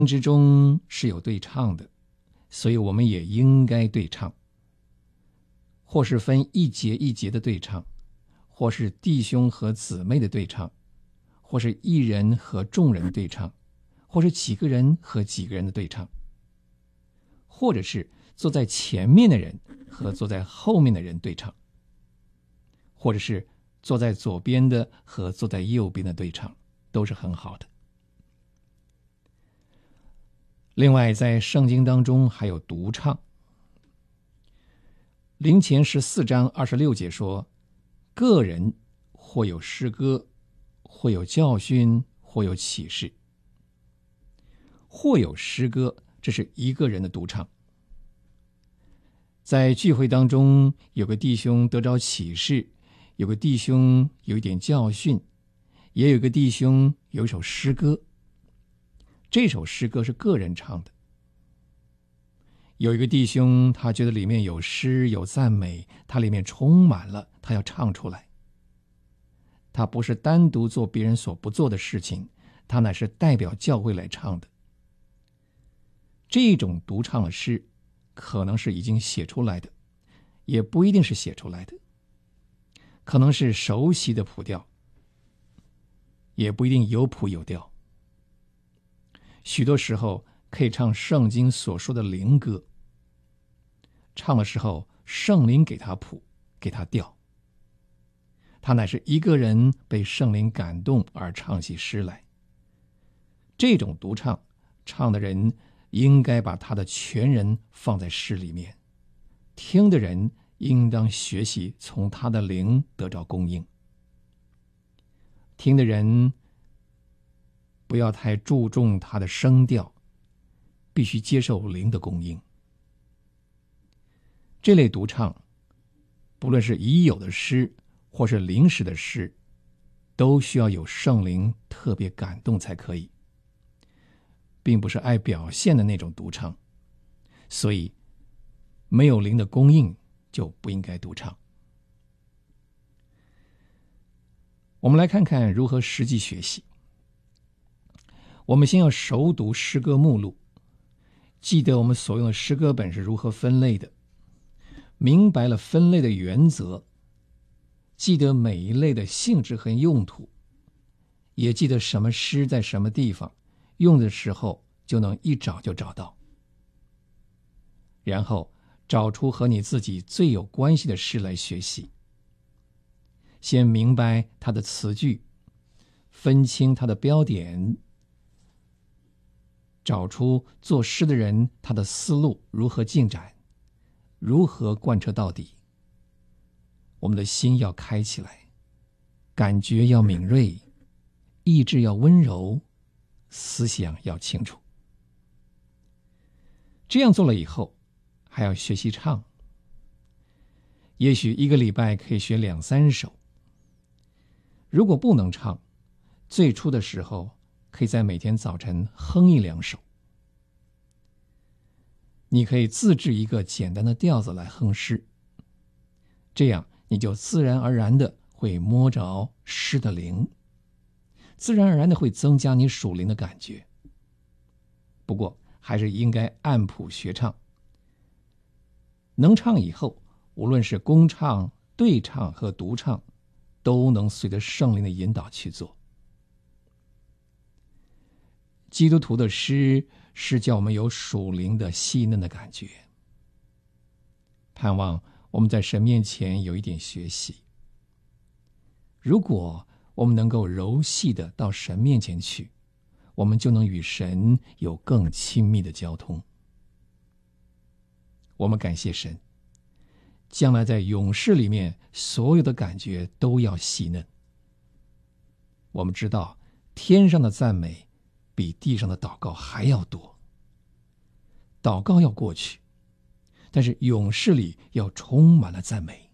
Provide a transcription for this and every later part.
之中是有对唱的，所以我们也应该对唱，或是分一节一节的对唱，或是弟兄和姊妹的对唱，或是一人和众人对唱，或是几个人和几个人的对唱，或者是坐在前面的人和坐在后面的人对唱，或者是坐在左边的和坐在右边的对唱，都是很好的。另外，在圣经当中还有独唱。林前14章26节说，个人或有诗歌，或有教训，或有启示。或有诗歌，这是一个人的独唱。在聚会当中，有个弟兄得着启示，有个弟兄有一点教训，也有个弟兄有一首诗歌。这首诗歌是个人唱的。有一个弟兄，他觉得里面有诗有赞美，他里面充满了，他要唱出来。他不是单独做别人所不做的事情，他乃是代表教会来唱的。这种独唱的诗可能是已经写出来的，也不一定是写出来的，可能是熟悉的谱调，也不一定有谱有调。许多时候可以唱圣经所说的灵歌，唱的时候圣灵给他谱，给他调，他乃是一个人被圣灵感动而唱起诗来。这种独唱，唱的人应该把他的全人放在诗里面，听的人应当学习从他的灵得到供应。听的人不要太注重他的声调，必须接受灵的供应。这类独唱，不论是已有的诗或是临时的诗，都需要有圣灵特别感动才可以，并不是爱表现的那种独唱，所以没有灵的供应就不应该独唱。我们来看看如何实际学习。我们先要熟读诗歌目录，记得我们所用的诗歌本是如何分类的，明白了分类的原则，记得每一类的性质和用途，也记得什么诗在什么地方，用的时候就能一找就找到。然后找出和你自己最有关系的诗来学习。先明白它的词句，分清它的标点，找出作诗的人他的思路如何进展，如何贯彻到底。我们的心要开起来，感觉要敏锐，意志要温柔，思想要清楚。这样做了以后，还要学习唱。也许一个礼拜可以学2-3首。如果不能唱，最初的时候可以在每天早晨哼1-2首。你可以自制一个简单的调子来哼诗，这样你就自然而然的会摸着诗的灵，自然而然的会增加你属灵的感觉。不过还是应该按谱学唱。能唱以后，无论是公唱、对唱和独唱，都能随着圣灵的引导去做。基督徒的诗是叫我们有属灵的细嫩的感觉，盼望我们在神面前有一点学习。如果我们能够柔细的到神面前去，我们就能与神有更亲密的交通。我们感谢神，将来在永世里面，所有的感觉都要细嫩。我们知道，天上的赞美比地上的祷告还要多。祷告要过去，但是永世里要充满了赞美。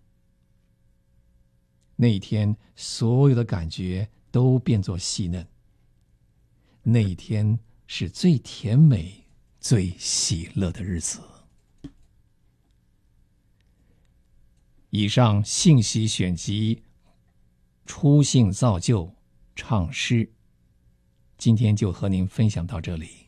那一天，所有的感觉都变作细嫩。那一天是最甜美、最喜乐的日子。以上信息选集，初信造就唱诗，今天就和您分享到这里。